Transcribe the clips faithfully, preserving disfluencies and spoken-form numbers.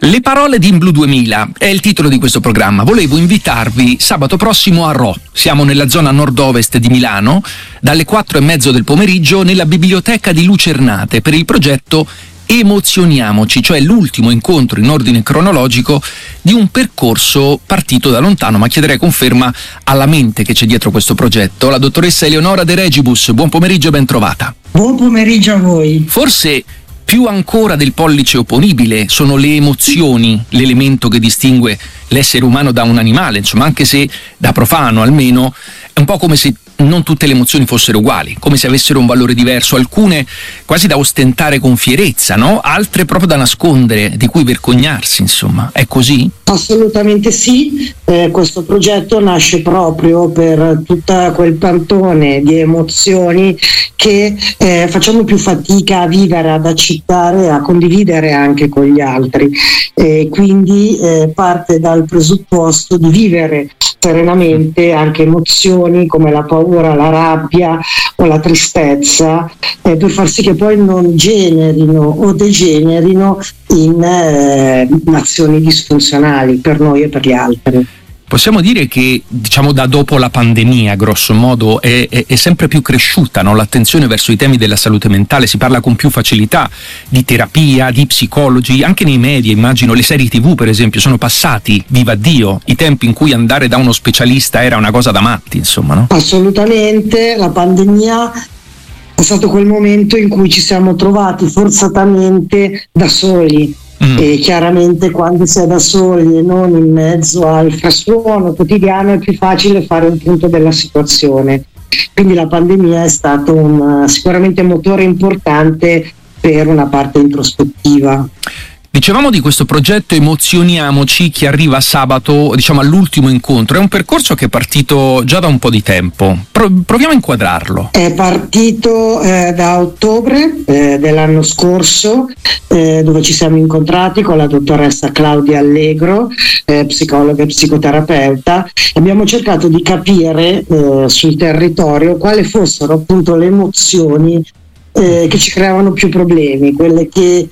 Le parole di In Blu duemila è il titolo di questo programma. Volevo invitarvi sabato prossimo a Rho. Siamo nella zona nord-ovest di Milano, dalle quattro e mezzo del pomeriggio nella biblioteca di Lucernate per il progetto Emozioniamoci, cioè l'ultimo incontro in ordine cronologico di un percorso partito da lontano, ma chiederei conferma alla mente che c'è dietro questo progetto. La dottoressa Eleonora De Regibus, buon pomeriggio e ben trovata. Buon pomeriggio a voi. Forse più ancora del pollice opponibile sono le emozioni l'elemento che distingue l'essere umano da un animale, insomma, anche se da profano almeno è un po' come se non tutte le emozioni fossero uguali, come se avessero un valore diverso, alcune quasi da ostentare con fierezza, no? Altre proprio da nascondere, di cui vergognarsi, insomma. È così? Assolutamente sì, eh, questo progetto nasce proprio per tutta quel pantone di emozioni che eh, facciamo più fatica a vivere, ad accettare, a condividere anche con gli altri, e quindi eh, parte dal presupposto di vivere serenamente anche emozioni come la paura, la rabbia o la tristezza, eh, per far sì che poi non generino o degenerino in eh, azioni disfunzionali per noi e per gli altri. Possiamo dire che, diciamo, da dopo la pandemia, grosso modo, è, è, è sempre più cresciuta, no? L'attenzione verso i temi della salute mentale, si parla con più facilità di terapia, di psicologi, anche nei media, immagino, le serie tivù per esempio, sono passati, viva Dio, i tempi in cui andare da uno specialista era una cosa da matti, insomma, no? Assolutamente, la pandemia è stato quel momento in cui ci siamo trovati forzatamente da soli. Mm. E chiaramente quando si è da soli e non in mezzo al frastuono quotidiano è più facile fare un punto della situazione, quindi la pandemia è stato un sicuramente motore importante per una parte introspettiva. Dicevamo di questo progetto Emozioniamoci che arriva sabato, diciamo, all'ultimo incontro. È un percorso che è partito già da un po' di tempo. Pro- proviamo a inquadrarlo. È partito eh, da ottobre eh, dell'anno scorso, eh, dove ci siamo incontrati con la dottoressa Claudia Allegro, eh, psicologa e psicoterapeuta. Abbiamo cercato di capire eh, sul territorio quali fossero appunto le emozioni eh, che ci creavano più problemi, quelle che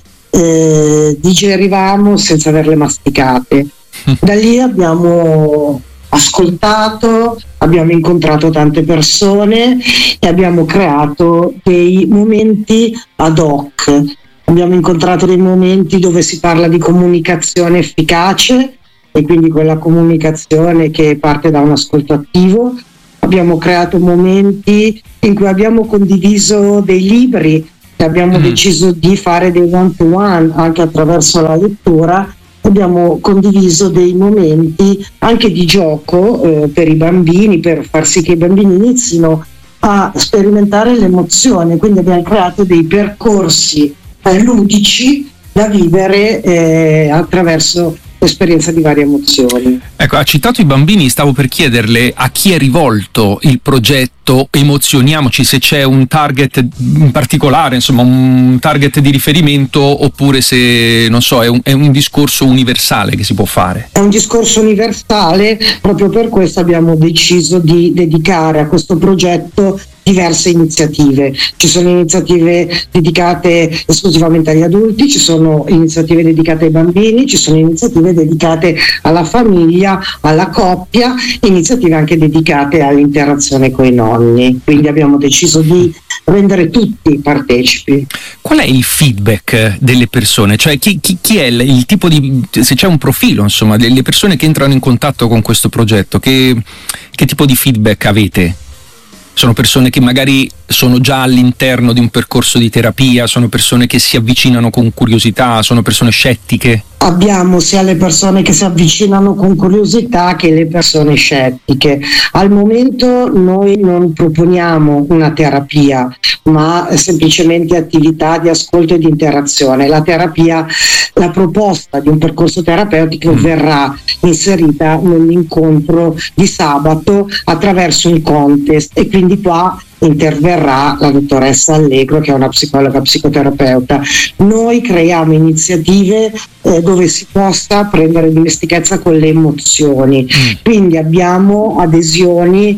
Eh, digerivamo senza averle masticate. Da lì abbiamo ascoltato, abbiamo incontrato tante persone e abbiamo creato dei momenti ad hoc. Abbiamo incontrato dei momenti dove si parla di comunicazione efficace e quindi quella comunicazione che parte da un ascolto attivo. Abbiamo creato momenti in cui abbiamo condiviso dei libri, abbiamo mm. deciso di fare dei one to one anche attraverso la lettura, abbiamo condiviso dei momenti anche di gioco eh, per i bambini, per far sì che i bambini inizino a sperimentare l'emozione, quindi abbiamo creato dei percorsi eh, ludici da vivere eh, attraverso l'esperienza di varie emozioni. Ecco, ha citato i bambini, stavo per chiederle a chi è rivolto il progetto Emozioniamoci, se c'è un target in particolare, insomma un target di riferimento, oppure se, non so, è un, è un discorso universale che si può fare. È un discorso universale, proprio per questo abbiamo deciso di dedicare a questo progetto diverse iniziative. Ci sono iniziative dedicate esclusivamente agli adulti, ci sono iniziative dedicate ai bambini, ci sono iniziative dedicate alla famiglia, alla coppia, iniziative anche dedicate all'interazione con i nonni. Quindi abbiamo deciso di rendere tutti partecipi. Qual è il feedback delle persone? Cioè chi, chi, chi è il, il tipo di, se c'è un profilo, insomma, delle persone che entrano in contatto con questo progetto, che, che tipo di feedback avete? Sono persone che magari sono già all'interno di un percorso di terapia, sono persone che si avvicinano con curiosità, sono persone scettiche? Abbiamo sia le persone che si avvicinano con curiosità che le persone scettiche. Al momento noi non proponiamo una terapia, ma semplicemente attività di ascolto e di interazione. La terapia, la proposta di un percorso terapeutico mm. verrà inserita nell'incontro di sabato attraverso un contest, e quindi qua interverrà la dottoressa Allegro, che è una psicologa psicoterapeuta. Noi creiamo iniziative eh, dove si possa prendere dimestichezza con le emozioni, mm. quindi abbiamo adesioni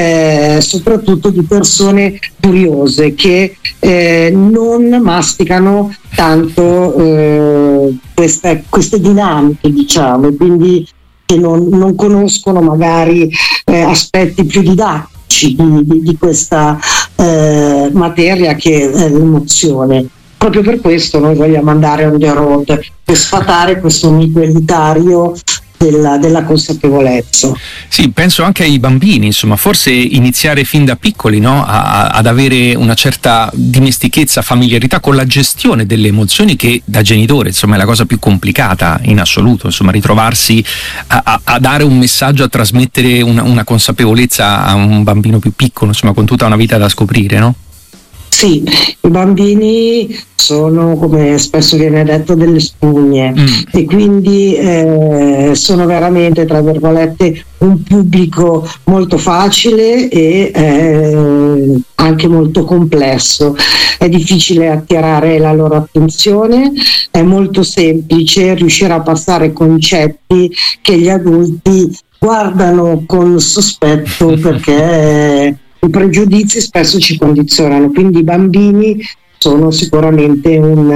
eh, soprattutto di persone curiose che eh, non masticano tanto eh, queste, queste dinamiche, diciamo, quindi che non, non conoscono magari eh, aspetti più didattici di, di, di questa eh, materia che è l'emozione. Proprio per questo noi vogliamo andare on the road per sfatare questo mito elitario Della, della consapevolezza. Sì, penso anche ai bambini, insomma, forse iniziare fin da piccoli, no? a, ad avere una certa dimestichezza, familiarità con la gestione delle emozioni, che da genitore, insomma, è la cosa più complicata in assoluto, insomma, ritrovarsi a, a, a dare un messaggio, a trasmettere una, una consapevolezza a un bambino più piccolo, insomma, con tutta una vita da scoprire, no? Sì, i bambini sono, come spesso viene detto, delle spugne mm. e quindi eh, sono veramente, tra virgolette, un pubblico molto facile e eh, anche molto complesso. È difficile attirare la loro attenzione, è molto semplice riuscire a passare concetti che gli adulti guardano con sospetto perché i pregiudizi spesso ci condizionano, quindi i bambini sono sicuramente un,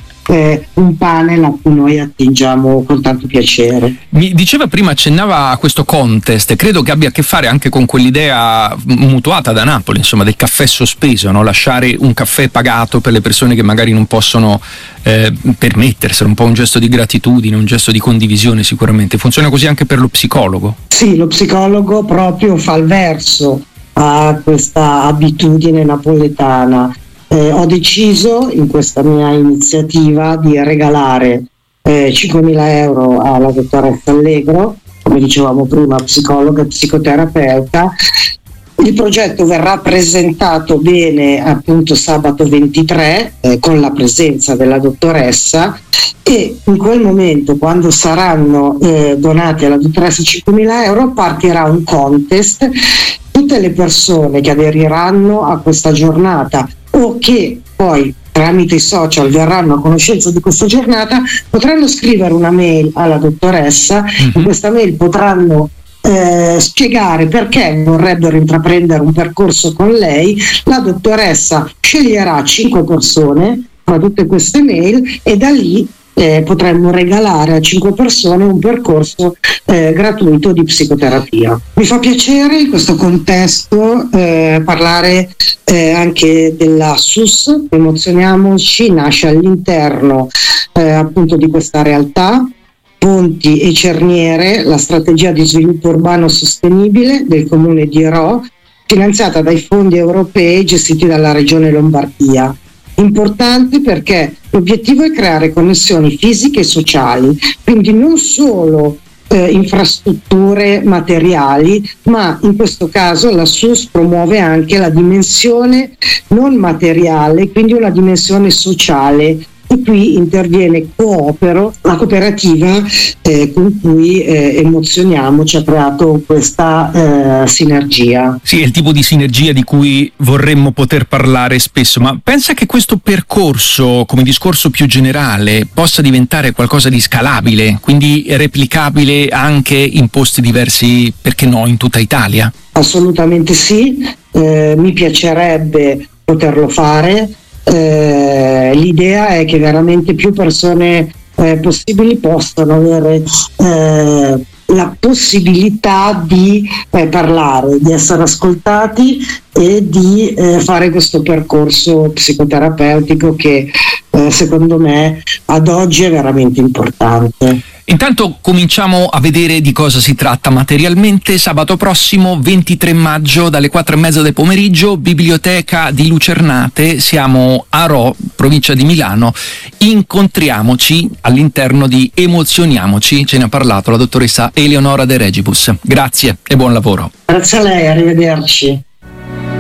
eh, un panel a cui noi attingiamo con tanto piacere. Mi diceva prima, accennava a questo contest, credo che abbia a che fare anche con quell'idea mutuata da Napoli, insomma, del caffè sospeso, no? Lasciare un caffè pagato per le persone che magari non possono eh, permetterselo, un po' un gesto di gratitudine, un gesto di condivisione sicuramente. Funziona così anche per lo psicologo? Sì, lo psicologo proprio fa il verso a questa abitudine napoletana. Eh, ho deciso in questa mia iniziativa di regalare eh, cinquemila euro alla dottoressa Allegro, come dicevamo prima, psicologa e psicoterapeuta. Il progetto verrà presentato bene appunto sabato ventitré eh, con la presenza della dottoressa, e in quel momento, quando saranno eh, donati alla dottoressa cinquemila euro, partirà un contest. Tutte le persone che aderiranno a questa giornata o che poi tramite i social verranno a conoscenza di questa giornata potranno scrivere una mail alla dottoressa. Mm-hmm. In questa mail potranno eh, spiegare perché vorrebbero intraprendere un percorso con lei. La dottoressa sceglierà cinque persone tra tutte queste mail e da lì Eh, potremmo regalare a cinque persone un percorso eh, gratuito di psicoterapia. Mi fa piacere in questo contesto eh, parlare eh, anche della S U S. Emozioniamoci nasce all'interno eh, appunto di questa realtà. Ponti e Cerniere, la strategia di sviluppo urbano sostenibile del comune di Rho, finanziata dai fondi europei gestiti dalla regione Lombardia. Importante perché l'obiettivo è creare connessioni fisiche e sociali, quindi non solo eh, infrastrutture materiali, ma in questo caso la S U S promuove anche la dimensione non materiale, quindi una dimensione sociale. E qui interviene Coopero, la cooperativa eh, con cui eh, Emozioniamoci ha creato questa eh, sinergia. Sì, è il tipo di sinergia di cui vorremmo poter parlare spesso, ma pensa che questo percorso, come discorso più generale, possa diventare qualcosa di scalabile, quindi replicabile anche in posti diversi, perché no, in tutta Italia? Assolutamente sì, eh, mi piacerebbe poterlo fare. Eh, l'idea è che veramente più persone eh, possibili possano avere eh, la possibilità di eh, parlare, di essere ascoltati e di eh, fare questo percorso psicoterapeutico che eh, secondo me ad oggi è veramente importante. Intanto cominciamo a vedere di cosa si tratta materialmente. Sabato prossimo, ventitré maggio, dalle quattro e mezza del pomeriggio, Biblioteca di Lucernate, siamo a Rho, provincia di Milano. Incontriamoci all'interno di Emozioniamoci, ce ne ha parlato la dottoressa Eleonora De Regibus. Grazie e buon lavoro. Grazie a lei, arrivederci.